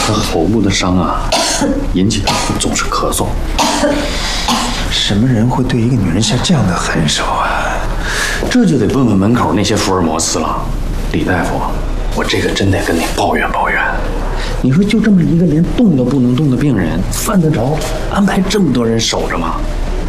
他头部的伤啊，引起的总是咳嗽。 什么人会对一个女人下这样的狠手啊？ 这就得问问门口那些福尔摩斯了。李大夫，我这个真得跟你抱怨抱怨。你说就这么一个连动都不能动的病人，犯得着安排这么多人守着吗？